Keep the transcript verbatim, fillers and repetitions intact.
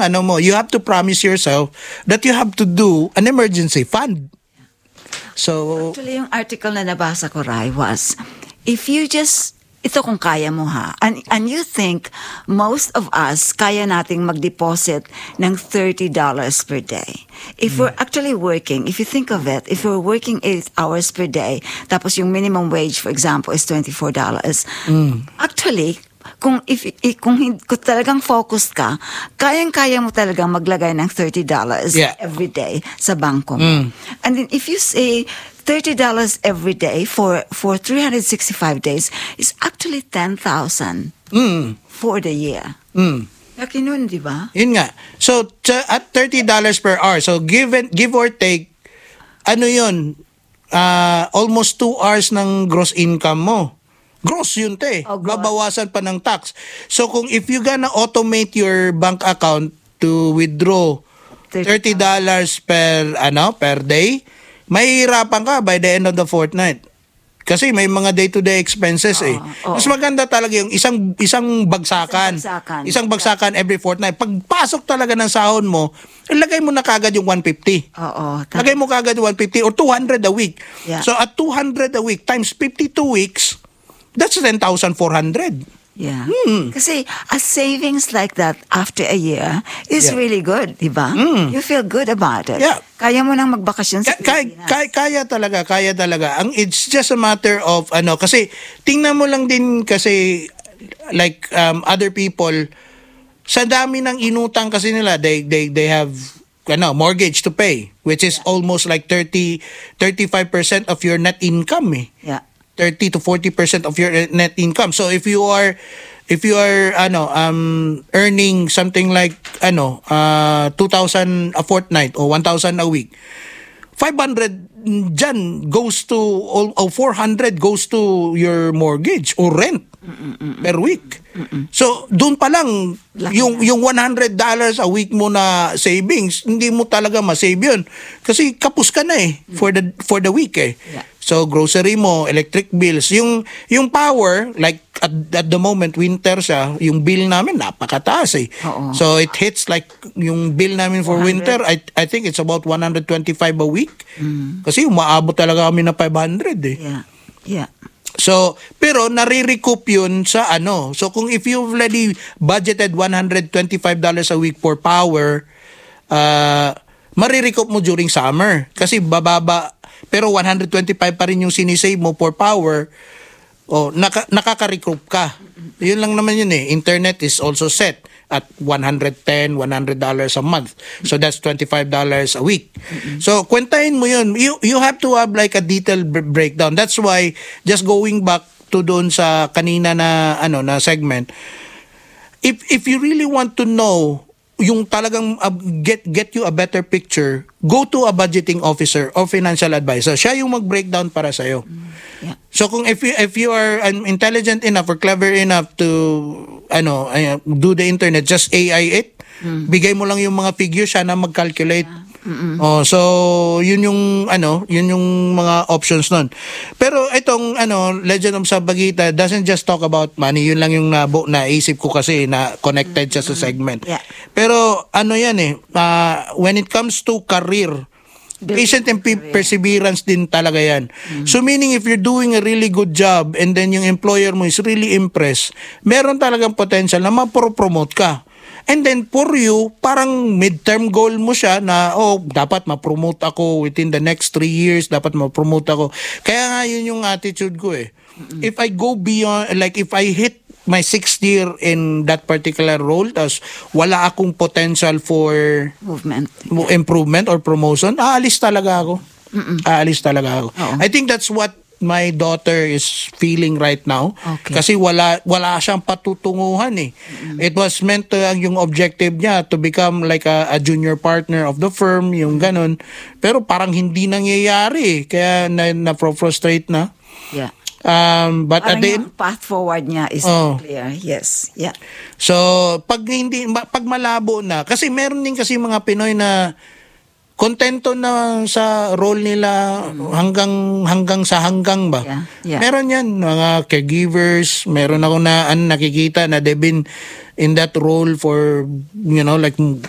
ang ano mo, you have to promise yourself that you have to do an emergency fund. So, actually, yung article na nabasa ko, Rai, was, if you just, ito kung kaya mo ha, and, and you think most of us kaya nating mag-deposit ng thirty dollars per day. If mm. we're actually working, if you think of it, if we're working eight hours per day, tapos yung minimum wage, for example, is twenty-four dollars, mm. actually, kung if, if kung, kung talagang focused ka, kayang-kaya mo talagang maglagay ng thirty dollars yeah. every day sa bangko mo. Mm. And then if you say thirty dollars every day for for three hundred sixty-five days is actually ten thousand mm. for the year. Mm. Laki nun, di ba? Yun nga. So, t- at thirty dollars per hour, so give, and, give or take, ano yun, uh, almost two hours ng gross income mo. Gross yun, te. Oh, babawasan pa ng tax. So, kung if you gonna automate your bank account to withdraw thirty dollars per, ano, per day, mahihirapan ka by the end of the fortnight. Kasi may mga day-to-day expenses oh, eh. Oh. Mas maganda talaga yung isang isang bagsakan. Isang bagsakan, isang bagsakan every fortnight. Pagpasok talaga ng sahod mo, ilagay mo na kagad yung one fifty. Oo. Ta- Lagay mo kagad yung one fifty or two hundred a week. Yeah. So at two hundred a week times fifty-two weeks, that's ten thousand four hundred. Yeah. Hmm. Kasi a savings like that after a year is Yeah. really good, di ba? Mm. You feel good about it. Yeah. Kaya mo nang magbakasyon sa Ka- kaya, Pilipinas. kaya, kaya talaga, kaya talaga. Ang it's just a matter of ano kasi tingnan mo lang din kasi like um, other people sa dami ng inutang kasi nila they they they have ano mortgage to pay which is yeah. almost like thirty thirty-five percent of your net income eh. Yeah. thirty to forty percent of your net income. So if you are if you are ano um earning something like ano uh two thousand a fortnight or one thousand a week, five hundred dyan goes to or, or four hundred goes to your mortgage or rent Mm-mm-mm. per week. Mm-mm. So doon pa lang Laki yung na. yung one hundred dollars a week mo na savings, hindi mo talaga ma-save yun kasi kapos ka na eh mm. for the for the week eh. Yeah. So grocery mo, electric bills, yung yung power like at, at the moment winter siya, yung bill namin napakataas eh. Oo. So it hits like yung bill namin for one hundred winter, I I think it's about one hundred twenty-five a week. Mm. Kasi umaabot talaga kami na five hundred eh. Yeah. Yeah. So, pero nare-recoup yun sa ano. So kung if you've already budgeted one hundred twenty-five dollars a week for power, uh marirecoup mo during summer kasi bababa pero one hundred twenty-five pa rin yung sinisave mo for power. O naka, nakaka-recoup ka. Yun lang naman yun eh. Internet is also set at one hundred ten, one hundred dollars a month. So that's twenty-five dollars a week. Mm-hmm. So kwentahin mo yun. You you have to have like a detailed b- breakdown. That's why just going back to doon sa kanina na ano na segment. If if you really want to know yung talagang uh, get get you a better picture, go to a budgeting officer or financial advisor. Siya yung mag-breakdown para sa iyo. Mm, yeah. So kung if you if you are um, intelligent enough or clever enough to ano uh, do the internet, just A I it. Mm. Bigay mo lang yung mga figures siya na mag-calculate. Yeah. Mm-mm. Oh, so yun yung ano, yun yung mga options nun. Pero itong ano, Legend of Sabaguita doesn't just talk about money. Yun lang yung nabo naisip ko kasi na connected siya sa segment. Yeah. Pero ano yan eh, uh, when it comes to career, patient and pe- perseverance din talaga yan. Mm-hmm. So meaning if you're doing a really good job and then yung employer mo is really impressed, meron talagang potential na ma-promote ka. And then for you, parang midterm goal mo siya na, oh, dapat ma-promote ako within the next three years, dapat ma-promote ako. Kaya nga yun yung attitude ko eh. Mm-hmm. If I go beyond, like if I hit my sixth year in that particular role, tas wala akong potential for movement, improvement or promotion, aalis talaga ako. Mm-mm. Aalis talaga ako. Oo. I think that's what my daughter is feeling right now. Okay. Kasi wala wala siyang patutunguhan eh. Mm-hmm. It was meant to, yung objective niya to become like a, a junior partner of the firm, yung ganun. Pero parang hindi nangyayari eh. Kaya na, na-frustrate na. Yeah. Um, but parang at the, yung path forward niya is oh. clear. Yes. Yeah. So, pag hindi pag malabo na, kasi meron din kasi mga Pinoy na kontento na sa role nila hanggang hanggang sa hanggang ba. Yeah, yeah. Meron yan, mga caregivers, meron ako na an, nakikita na they've been in that role for, you know, like